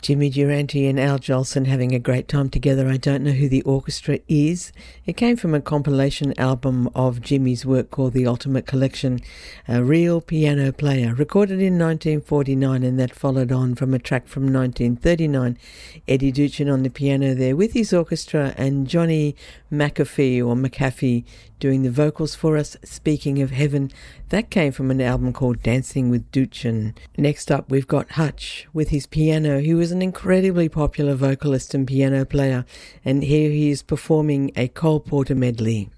Jimmy Durante and Al Jolson having a great time together. I don't know who the orchestra is. It came from a compilation album of Jimmy's work called The Ultimate Collection, A Real Piano Player, recorded in 1949, and that followed on from a track from 1939. Eddie Duchin on the piano there with his orchestra, and Johnny McAfee doing the vocals for us. Speaking of Heaven, that came from an album called Dancing with Duchin. Next up, we've got Hutch with his piano. He was an incredibly popular vocalist and piano player, and here he is performing a Cole Porter medley.